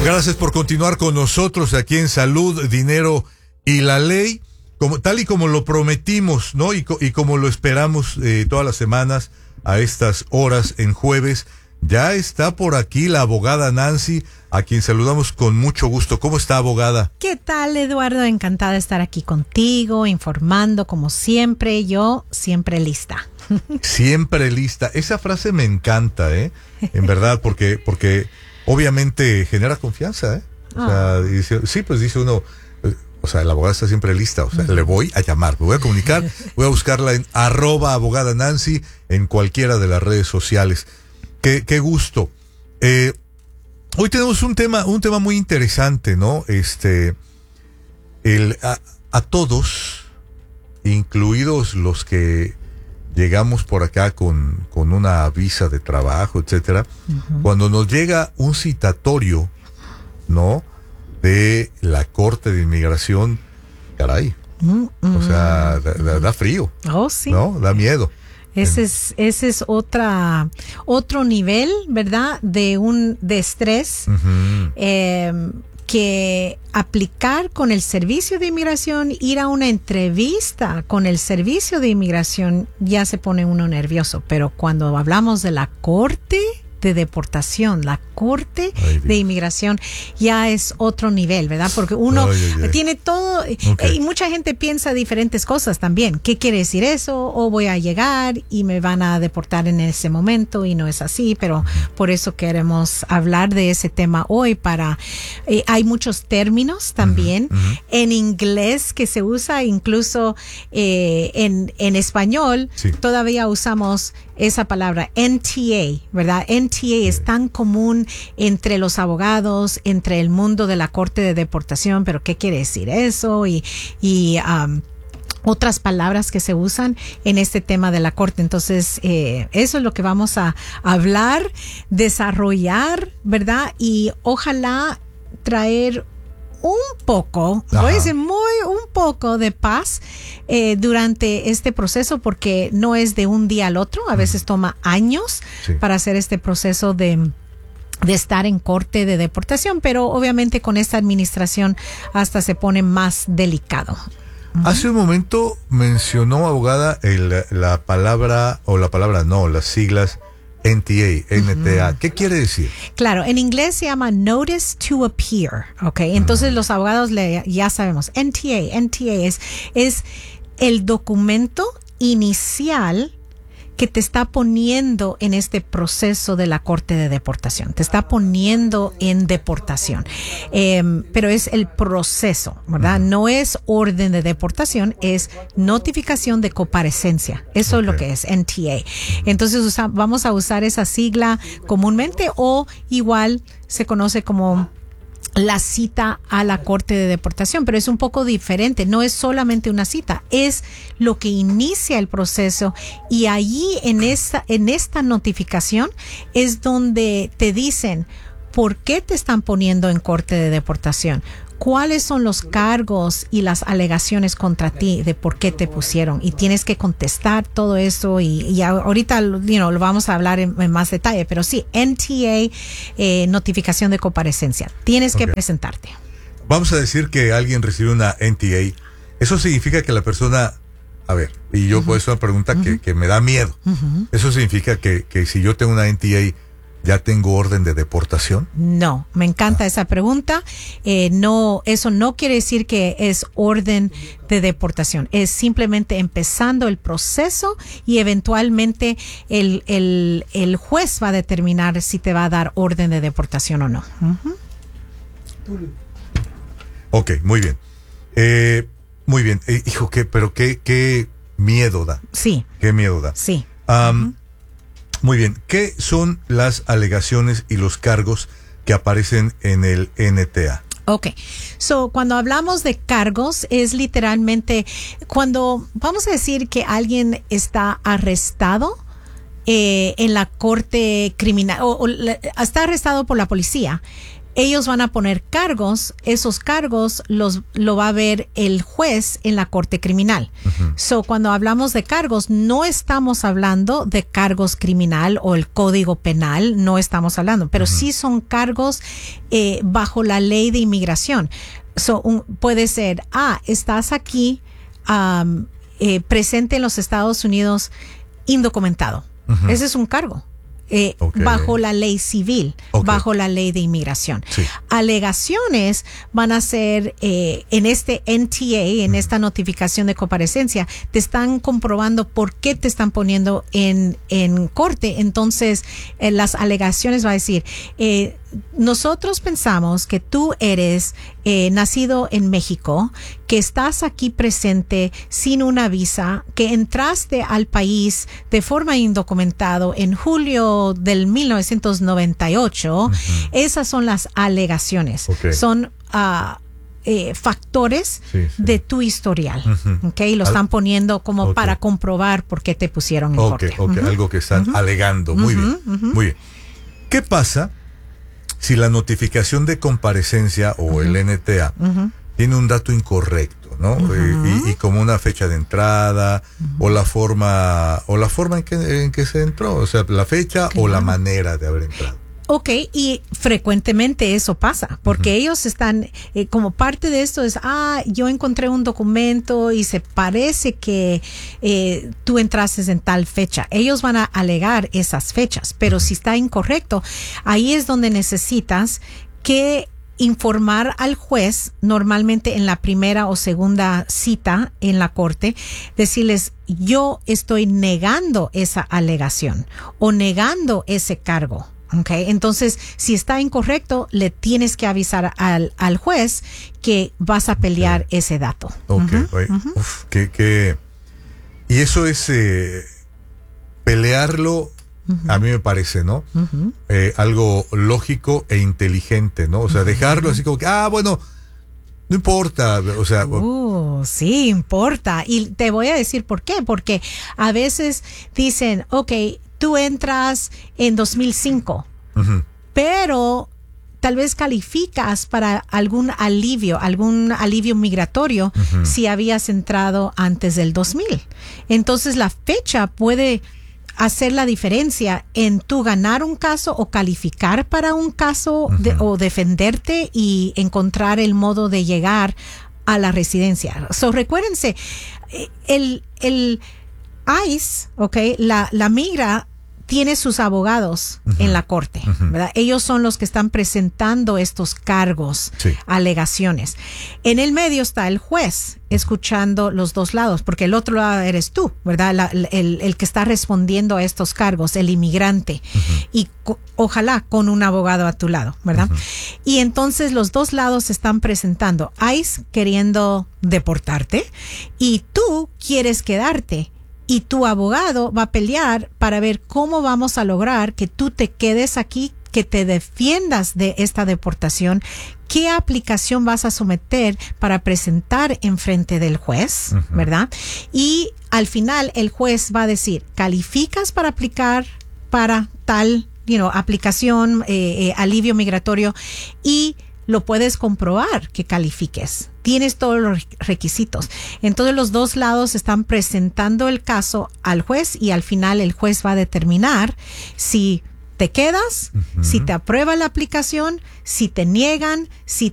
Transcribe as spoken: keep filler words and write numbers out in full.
Gracias por continuar con nosotros aquí en Salud, Dinero y la Ley, como, tal y como lo prometimos, ¿no? Y, y como lo esperamos eh, todas las semanas a estas horas en jueves. Ya está por aquí la abogada Nancy, a quien saludamos con mucho gusto. ¿Cómo está, abogada? ¿Qué tal, Eduardo? Encantada de estar aquí contigo, informando como siempre. Yo siempre lista. Siempre lista. Esa frase me encanta, ¿eh? En verdad, porque porque obviamente genera confianza, ¿eh? O oh. sea, dice, sí, pues dice uno, o sea, la abogada está siempre lista, o sea, uh-huh. le voy a llamar, me voy a comunicar, voy a buscarla en arroba abogada Nancy en cualquiera de las redes sociales. Qué, qué gusto. Eh, hoy tenemos un tema, un tema muy interesante, ¿no? Este, el, a, a todos, incluidos los que llegamos por acá con, con una visa de trabajo, etcétera, uh-huh. cuando nos llega un citatorio, ¿no? De la Corte de Inmigración, caray, uh-huh. o sea, da, da, da frío, oh, sí. ¿no? Da miedo. Ese es, ese es otra, otro nivel, ¿verdad? De un, de estrés, uh-huh. eh, que aplicar con el servicio de inmigración, ir a una entrevista con el servicio de inmigración, ya se pone uno nervioso. Pero cuando hablamos de la corte de deportación, la corte ay, de inmigración, ya es otro nivel, ¿verdad? Porque uno ay, ay, ay. tiene todo, okay. y mucha gente piensa diferentes cosas también. ¿Qué quiere decir eso? O voy a llegar y me van a deportar en ese momento, y no es así, pero por eso queremos hablar de ese tema hoy. Para eh, hay muchos términos también uh-huh, uh-huh. en inglés que se usa, incluso eh, en, en español, sí. todavía usamos esa palabra N T A, ¿verdad? N T A es tan común entre los abogados, entre el mundo de la corte de deportación, pero ¿qué quiere decir eso? Y, y um, otras palabras que se usan en este tema de la corte. Entonces, eh, eso es lo que vamos a hablar, desarrollar, ¿verdad? Y ojalá traer un poco, Ajá. voy a decir muy un poco de paz eh, durante este proceso, porque no es de un día al otro, a veces toma años sí. para hacer este proceso de de estar en corte de deportación, pero obviamente con esta administración hasta se pone más delicado. Hace un momento mencionó, abogada, el, la palabra, o la palabra no, las siglas N T A, N T A. Uh-huh. ¿Qué quiere decir? Claro, en inglés se llama Notice to Appear, ¿ok? Entonces uh-huh. los abogados le, ya sabemos, N T A, N T A es, es el documento inicial que te está poniendo en este proceso de la corte de deportación. Te está poniendo en deportación. Eh, pero es el proceso, ¿verdad? No es orden de deportación, es notificación de comparecencia. Eso okay. es lo que es N T A. Entonces usa, vamos a usar esa sigla comúnmente, o igual se conoce como la cita a la corte de deportación, pero es un poco diferente. No es solamente una cita, es lo que inicia el proceso, y allí en esta, en esta notificación es donde te dicen por qué te están poniendo en corte de deportación, cuáles son los cargos y las alegaciones contra ti de por qué te pusieron, y tienes que contestar todo eso, y, y ahorita you know, lo vamos a hablar en, en más detalle, pero sí, N T A, eh, notificación de comparecencia, tienes okay. que presentarte. Vamos a decir que alguien recibe una N T A, eso significa que la persona, a ver, y yo uh-huh. por eso una pregunta uh-huh. que, que me da miedo, uh-huh. eso significa que, que si yo tengo una N T A, ¿ya tengo orden de deportación? No, me encanta ah. esa pregunta. Eh, no, eso no quiere decir que es orden de deportación. Es simplemente empezando el proceso, y eventualmente el, el, el juez va a determinar si te va a dar orden de deportación o no. Uh-huh. Ok, muy bien. Eh, muy bien. Eh, hijo, ¿qué, pero qué, qué miedo da? Sí. ¿Qué miedo da? Sí. Um, uh-huh. Muy bien, ¿qué son las alegaciones y los cargos que aparecen en el N T A? Ok, so cuando hablamos de cargos es literalmente cuando vamos a decir que alguien está arrestado eh, en la corte criminal, o, o está arrestado por la policía. ellos van a poner cargos, esos cargos los lo va a ver el juez en la corte criminal. Uh-huh. So, cuando hablamos de cargos, no estamos hablando de cargos criminal o el código penal, no estamos hablando, pero uh-huh. sí son cargos eh, bajo la ley de inmigración. So, un, puede ser, ah, estás aquí um, eh, presente en los Estados Unidos indocumentado. Uh-huh. Ese es un cargo. Eh, okay. Bajo la ley civil, okay. bajo la ley de inmigración. Sí. Alegaciones van a ser eh, en este N T A, en uh-huh. esta notificación de comparecencia, te están comprobando por qué te están poniendo en, en corte. Entonces, eh, las alegaciones va a decir, eh, nosotros pensamos que tú eres eh, nacido en México, que estás aquí presente sin una visa, que entraste al país de forma indocumentado en julio del mil novecientos noventa y ocho. Uh-huh. Esas son las alegaciones. Okay. Son uh, eh, factores sí, sí. de tu historial. Uh-huh. ¿Okay? Lo están poniendo como okay. para comprobar por qué te pusieron en okay, corte. Okay. Uh-huh. Algo que están uh-huh. alegando. Muy uh-huh. bien. Uh-huh. Muy bien. ¿Qué pasa si la notificación de comparecencia o uh-huh. el N T A uh-huh. tiene un dato incorrecto, ¿no? Uh-huh. Y, y como una fecha de entrada uh-huh. o la forma o la forma en que, en que se entró, o sea, la fecha claro. o la manera de haber entrado. Ok, y frecuentemente eso pasa, porque uh-huh. ellos están, eh, como parte de esto es, ah, yo encontré un documento y se parece que eh, tú entraste en tal fecha. Ellos van a alegar esas fechas, pero uh-huh. si está incorrecto, ahí es donde necesitas que informar al juez, normalmente en la primera o segunda cita en la corte, decirles, yo estoy negando esa alegación o negando ese cargo. Okay, entonces, si está incorrecto, le tienes que avisar al, al juez que vas a pelear okay. ese dato. Ok, uh-huh, uh-huh. Uf, que, que, y eso es eh, pelearlo, uh-huh. a mí me parece, ¿no? Uh-huh. Eh, algo lógico e inteligente, ¿no? O sea, uh-huh. dejarlo así como que, ah, bueno, no importa, o sea... Uh, sí, importa. Y te voy a decir por qué, porque a veces dicen, ok, tú entras en dos mil cinco, uh-huh. pero tal vez calificas para algún alivio, algún alivio migratorio uh-huh. si habías entrado antes del dos mil. Entonces la fecha puede hacer la diferencia en tú ganar un caso o calificar para un caso uh-huh. de, o defenderte y encontrar el modo de llegar a la residencia. So, recuérdense, el... el I C E, okay, la, la migra tiene sus abogados uh-huh. en la corte, uh-huh. ¿verdad? Ellos son los que están presentando estos cargos, sí. alegaciones. En el medio está el juez escuchando los dos lados, porque el otro lado eres tú, ¿verdad? La, el, el que está respondiendo a estos cargos, el inmigrante, uh-huh. y co- ojalá con un abogado a tu lado, ¿verdad? Uh-huh. Y entonces los dos lados están presentando, I C E queriendo deportarte y tú quieres quedarte. Y tu abogado va a pelear para ver cómo vamos a lograr que tú te quedes aquí, que te defiendas de esta deportación, qué aplicación vas a someter para presentar en frente del juez, uh-huh. ¿verdad? Y al final el juez va a decir, ¿calificas para aplicar para tal, you know, aplicación, eh, eh, alivio migratorio? Y lo puedes comprobar que califiques. Tienes todos los requisitos. Entonces los dos lados están presentando el caso al juez y al final el juez va a determinar si te quedas, uh-huh. si te aprueba la aplicación, si te niegan, si